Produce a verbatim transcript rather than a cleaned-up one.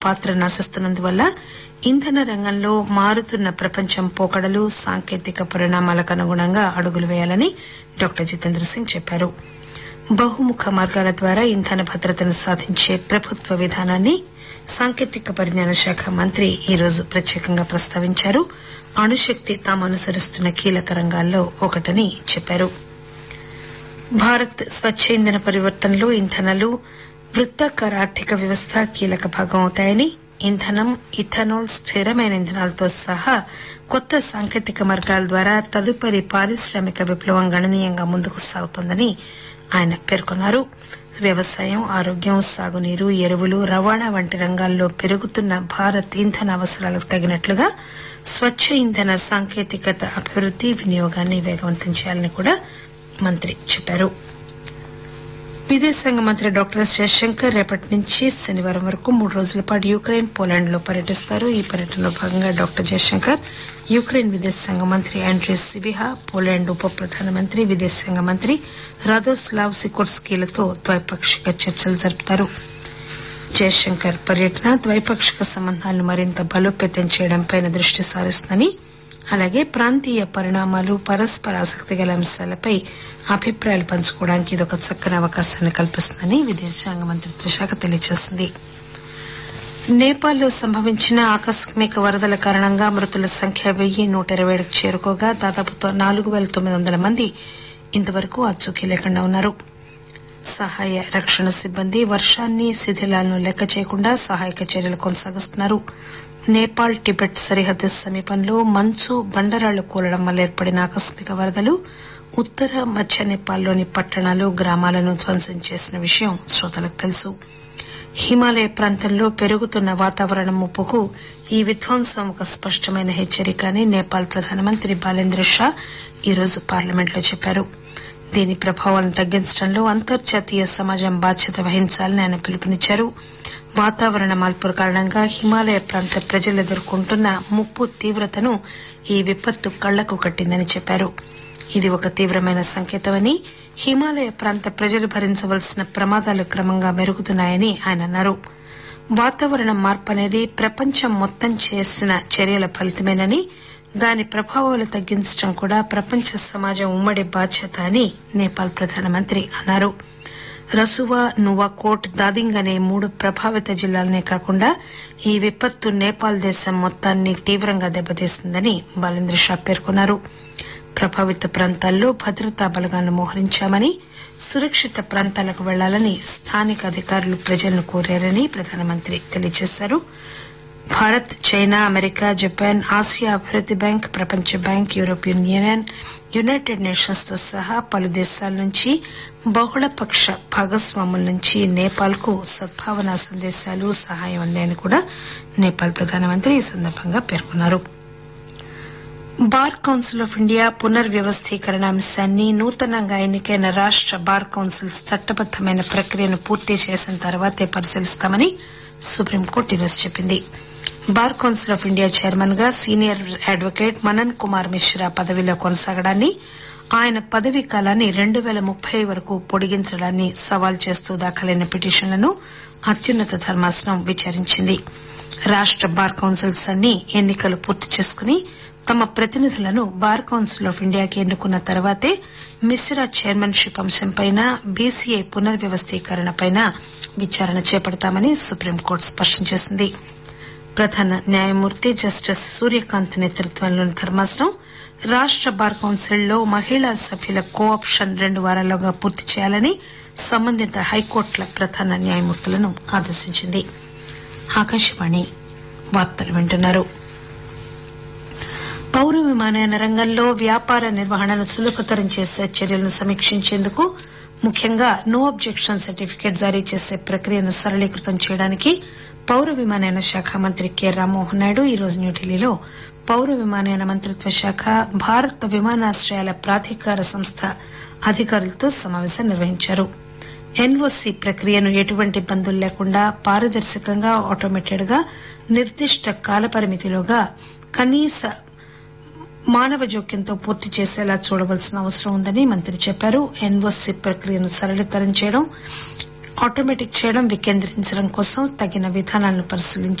పాత్రను ఆశిస్తున్నందువల్ల ఇంధన రంగంలో మారుతున్న ప్రపంచం పోకడలు సాంకేతిక పరిణామాలకు అనుగుణంగా అడుగులు వేయాలని డాక్టర్ జితేంద్ర సింగ్ చెప్పారు. బహుముఖ మార్గాల ద్వారా ఇంధన భద్రతను సాధించే ప్రభుత్వ విధానాన్ని సాంకేతిక పరిజ్ఞాన శాఖ మంత్రి ఈరోజు ప్రత్యేకంగా ప్రస్తావించారు. అణుశక్తి తాము అనుసరిస్తున్న కీలక రంగాల్లో ఒకటని చెప్పారు. భారత్ స్వచ్చ ఇంధన పరివర్తనలో ఇంధనాలు వృత్తాకార ఆర్థిక వ్యవస్థ కీలక భాగం అవుతాయని, ఇంధనం, ఇథనాల్, స్థిరమైన ఇంధనాలతో సహా కొత్త సాంకేతిక మార్గాల ద్వారా తదుపరి పారిశ్రామిక విప్లవం గణనీయంగా ముందుకు సాగుతోందని ఆయన పేర్కొన్నారు. వ్యవసాయం, ఆరోగ్యం, సాగునీరు, ఎరువులు, రవాణా వంటి రంగాల్లో పెరుగుతున్న భారత్ ఇంధన అవసరాలకు తగినట్లుగా స్వచ్చ ఇంధన సాంకేతికత అభివృద్ది, వినియోగాన్ని వేగవంతం చేయాలని కూడా మంత్రి చెప్పారు. విదేశాంగ మంత్రి డాక్టర్ ఎస్ జయశంకర్ రేపటి నుంచి శనివారం వరకు మూడు రోజుల పాటు యుక్రెయిన్, పోలాండ్ లో పర్యటిస్తారు. ఈ పర్యటనలో భాగంగా డాక్టర్ జయశంకర్ యుక్రెయిన్ విదేశాంగ మంత్రి ఆండ్రీ సిబిహా, పోలాండ్ ఉప ప్రధానమంత్రి, విదేశాంగ మంత్రి రాదోస్లావ్ సికోర్స్కీలతో ద్వైపాక్షిక చర్చలు జరుపుతారు. జయశంకర్ పర్యటన ద్వైపాక్షిక సంబంధాలను మరింత బలోపేతం చేయడంపై దృష్టి సారిస్తుందని, అలాగే ప్రాంతీయ పరిణామాలు, పరస్పర ఆసక్తి గల అంశాలపై అభిప్రాయాలు పంచుకోవడానికి ఇదొక చక్కని అవకాశాన్ని కల్పిస్తుందని విదేశాంగ మంత్రిత్వ శాఖ తెలియజేసింది. నేపాల్లో సంభవించిన ఆకస్మిక వరదల కారణంగా మృతుల సంఖ్య వెయ్యి నూట ఇరవై ఏడుకు చేరుకోగా దాదాపు నాలుగు పేల తొమ్మిది వందల మంది ఇంతవరకు ఆచూకీ లేకుండా ఉన్నారు. సహాయ రక్షణ సిబ్బంది వర్షాన్ని, శిథిలాలను లెక్క చేయకుండా సహాయక చర్యలు కొనసాగిస్తున్నారు. నేపాల్ టిబెట్ సరిహద్దు సమీపంలో మంచు, బండరాళ్లు కూలడం వల్ల ఏర్పడిన ఆకస్మిక వరదలు ఉత్తర మధ్య నేపాల్లోని పట్టణాలు, గ్రామాలను ధ్వంసం చేసిన విషయం శ్రోతలకు తెలుసు. హిమాలయ ప్రాంతంలో పెరుగుతున్న వాతావరణ ముప్పుకు ఈ విధ్వంసం ఒక స్పష్టమైన హెచ్చరిక అని నేపాల్ ప్రధానమంత్రి బాలేంద్ర షా ఈరోజు పార్లమెంట్లో చెప్పారు. దీని ప్రభావాలను తగ్గించడంలో అంతర్జాతీయ సమాజం బాధ్యత వహించాలని ఆయన పిలుపునిచ్చారు. వాతావరణ మార్పుల కారణంగా హిమాలయ ప్రాంత ప్రజలు ఎదుర్కొంటున్న ముప్పు తీవ్రతను ఈ విపత్తు కళ్లకు కట్టిందని చెప్పారు. ఇది ఒక తీవ్రమైన సంకేతమని, హిమాలయ ప్రాంత ప్రజలు భరించవలసిన ప్రమాదాలు క్రమంగా మెరుగుతున్నాయని ఆయన అన్నారు. వాతావరణ మార్పు అనేది ప్రపంచం మొత్తం చేసిన చర్యల ఫలితమేనని, దాని ప్రభావాలు తగ్గించడం కూడా ప్రపంచ సమాజం ఉమ్మడి బాధ్యత అని నేపాల్ ప్రధానమంత్రి అన్నారు. రసువా, నువాకోట్, దాదింగ్ అనే మూడు ప్రభావిత జిల్లాలనే కాకుండా ఈ విపత్తు నేపాల్ దేశం మొత్తాన్ని తీవ్రంగా దెబ్బతీసిందని బాలేంద్ర షా పేర్కొన్నారు. ప్రభావిత ప్రాంతాల్లో భద్రతా బలగాలను మోహరించామని, సురక్షిత ప్రాంతాలకు వెళ్లాలని స్థానిక అధికారులు ప్రజలను కోరారని ప్రధానమంత్రి తెలియజేశారు. Bharat, China, America, Japan, Asia అభివృద్ది బ్యాంక్, ప్రపంచ bank, European union, United nations తో సహా పలు దేశాల నుంచి, బహుళపక్ష భాగస్వాముల నుంచి నేపాల్ కు సద్భావనా సందేశాలు, సహాయం అందాయని కూడా నేపాల్ ప్రధానమంత్రి ఈ సందర్భంగా పేర్కొన్నారు. బార్ కౌన్సిల్ ఆఫ్ ఇండియా పునర్వ్యవస్థీకరణ అంశాన్ని నూతనంగా ఎన్నికైన రాష్ట బార్ కౌన్సిల్ చట్టబద్దమైన ప్రక్రియను పూర్తి చేసిన తర్వాతే పరిశీలిస్తామని సుప్రీంకోర్టు ఈరోజు చెప్పింది. Bar council of India chairman గా సీనియర్ అడ్వకేట్ మనన్ కుమార్ మిశ్రా పదవిలో కొనసాగడాన్ని, ఆయన పదవీ కాలాన్ని రెండు పేల ముప్పై వరకు పొడిగించడాన్ని సవాల్ చేస్తూ దాఖలైన పిటిషన్లను అత్యున్నత ధర్మాసనం విచారించింది. రాష్ట బార్ కౌన్సిల్స్ అన్ని ఎన్నికలు పూర్తి చేసుకుని తమ ప్రతినిధులను బార్ కౌన్సిల్ ఆఫ్ ఇండియాకి ఎన్నుకున్న తర్వాతే మిశ్రా చైర్మన్షిప్ అంశంపై, బీసీఐ పునర్వ్యవస్థీకరణపై విచారణ చేపడతామని సుప్రీంకోర్టు స్పష్టం చేసింది. ప్రధాన న్యాయమూర్తి జస్టిస్ సూర్యకాంత్ నేతృత్వంలోని ధర్మాసనం రాష్ట బార్ కౌన్సిల్లో మహిళా సభ్యుల కో ఆప్షన్ రెండు వారాల్లోగా పూర్తి చేయాలని సంబంధిత హైకోర్టుల ప్రధాన న్యాయమూర్తులను ఆదేశించింది. ఆకాశవాణి వార్తలు వింటున్నారు. పౌర విమానయాన రంగంలో వ్యాపార నిర్వహణను సులభతరం చేసే చర్యలను సమీక్షించేందుకు, ముఖ్యంగా నో అబ్జెక్షన్ సర్టిఫికేట్ జారీ చేసే ప్రక్రియను సరళీకృతం చేయడానికి పౌర విమానయాన శాఖ మంత్రి కె రామ్మోహన్ నాయుడు ఈరోజు న్యూఢిల్లీలో పౌర విమానయాన మంత్రిత్వ శాఖ, భారత విమానాశ్రయాల ప్రాధికార సంస్థ అధికారులతో సమావేశం నిర్వహించారు. ఎన్ఓసీ ప్రక్రియను ఎటువంటి ఇబ్బందులు లేకుండా పారదర్శకంగా, ఆటోమేటెడ్ గా నిర్దిష్ట కాలపరిమితిలోగా కనీస మానవ జోక్యంతో పూర్తి చేసేలా చూడవలసిన అవసరం ఉందని మంత్రి చెప్పారు. ఎన్ఓసీ ప్రక్రియను సరళీతరం చేయడం, ఆటోమేటిక్ చేయడం వికేంద్రీకరించడం కోసం తగిన విధానాలను పరిశీలించి